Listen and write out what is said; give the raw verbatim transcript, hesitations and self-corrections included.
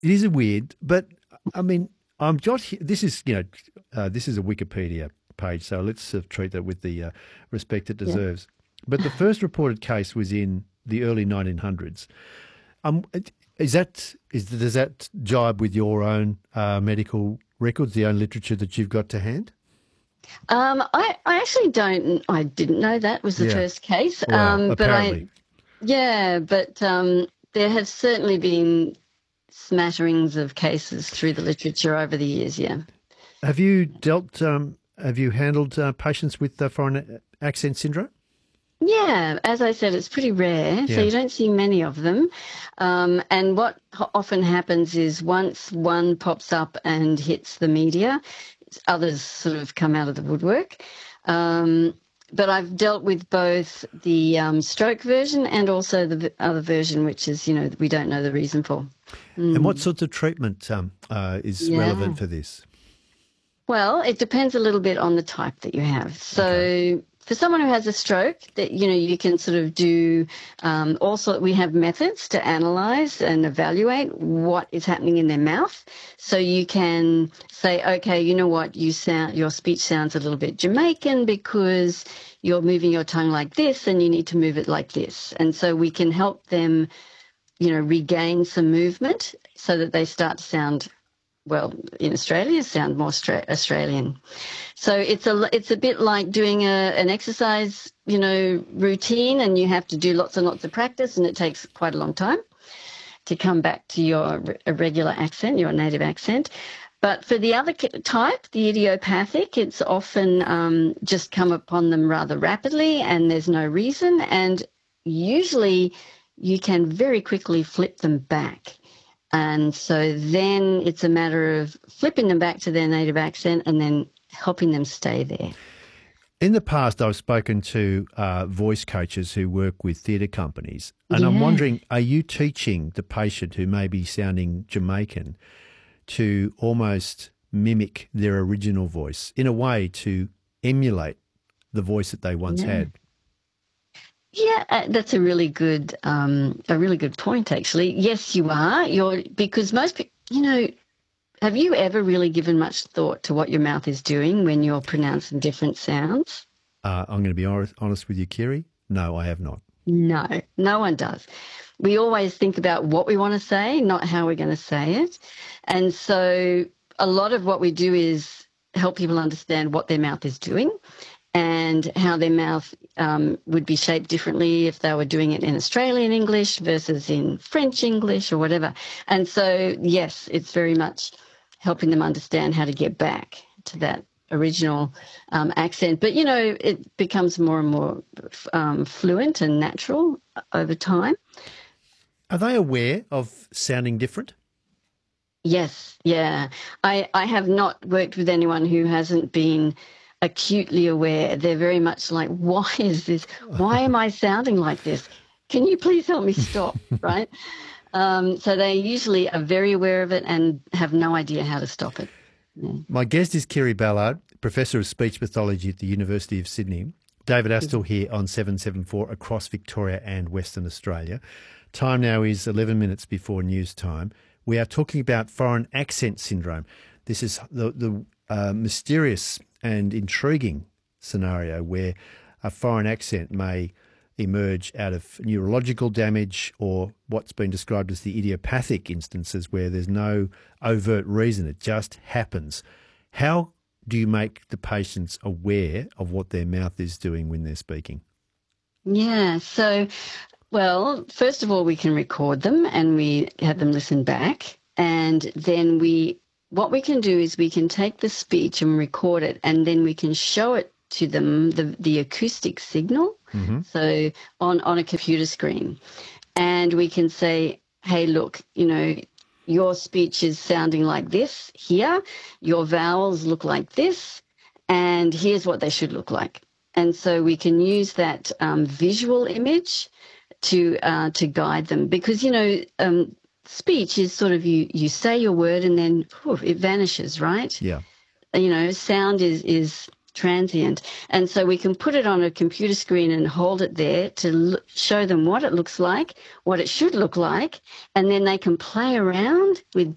It is a weird, but I mean, I'm just this is you know uh, this is a Wikipedia page, so let's uh, treat that with the uh, respect it Yeah. deserves. But the first reported case was in the early nineteen hundreds. Um, it- is that is does that jibe with your own uh, medical records, the own literature that you've got to hand? Um, I, I actually don't, I didn't know that was the Yeah. first case. Well, Um, but I, apparently. yeah, but um, there have certainly been smatterings of cases through the literature over the years. Yeah. Have you dealt? Um, have you handled uh, patients with uh, foreign accent syndrome? Yeah, as I said, it's pretty rare, so Yeah. you don't see many of them. Um, and what ho- often happens is once one pops up and hits the media, others sort of come out of the woodwork. Um, but I've dealt with both the um, stroke version and also the v- other version, which is, you know, we don't know the reason for. And what Mm. sorts of treatment um, uh, is relevant Yeah. for this? Well, it depends a little bit on the type that you have. Okay. So for someone who has a stroke, that you know, you can sort of do um, also we have methods to analyze and evaluate what is happening in their mouth. So you can say, okay, you know what, you sound your speech sounds a little bit Jamaican because you're moving your tongue like this, and you need to move it like this. And so we can help them, you know, regain some movement so that they start to sound well, in Australia, sound more Austra- Australian. So it's a it's a bit like doing a an exercise, you know, routine, and you have to do lots and lots of practice, and it takes quite a long time to come back to your re- a regular accent, your native accent. But for the other ki- type, the idiopathic, it's often um, just come upon them rather rapidly, and there's no reason, and usually you can very quickly flip them back. And so then it's a matter of flipping them back to their native accent and then helping them stay there. In the past, I've spoken to uh, voice coaches who work with theatre companies, and I'm Yeah. wondering, are you teaching the patient who may be sounding Jamaican to almost mimic their original voice in a way to emulate the voice that they once Yeah. had? Yeah, uh, that's a really good, um, a really good point, actually. Yes, you are. You're because most people, you know, have you ever really given much thought to what your mouth is doing when you're pronouncing different sounds? Uh, I'm going to be honest, honest with you, Kiri. No, I have not. No, no one does. We always think about what we want to say, not how we're going to say it. And so a lot of what we do is help people understand what their mouth is doing and how their mouth um, would be shaped differently if they were doing it in Australian English versus in French English or whatever. And so, yes, it's very much helping them understand how to get back to that original um, accent. But, you know, it becomes more and more um, fluent and natural over time. Are they aware of sounding different? Yes, yeah. I, I have not worked with anyone who hasn't been acutely aware. They're very much like, why is this? Why am I sounding like this? Can you please help me stop? Right? Um, so they usually are very aware of it and have no idea how to stop it. Yeah. My guest is Kiri Ballard, Professor of Speech Pathology at the University of Sydney. David Astle here on seven seven four across Victoria and Western Australia. Time now is eleven minutes before news time. We are talking about foreign accent syndrome. This is the, the uh, mysterious and intriguing scenario where a foreign accent may emerge out of neurological damage or what's been described as the idiopathic instances where there's no overt reason, it just happens. How do you make the patients aware of what their mouth is doing when they're speaking? Yeah. So, well, first of all, we can record them and we have them listen back. And then we, what we can do is we can take the speech and record it, and then we can show it to them, the, the acoustic signal. Mm-hmm. So on, on a computer screen. And we can say, hey, look, you know, your speech is sounding like this here. Your vowels look like this. And here's what they should look like. And so we can use that um, visual image to uh, to guide them, because you know um, speech is sort of you you say your word and then whew, it vanishes, right? Yeah. You know, sound is is transient, and so we can put it on a computer screen and hold it there to l- show them what it looks like, what it should look like, and then they can play around with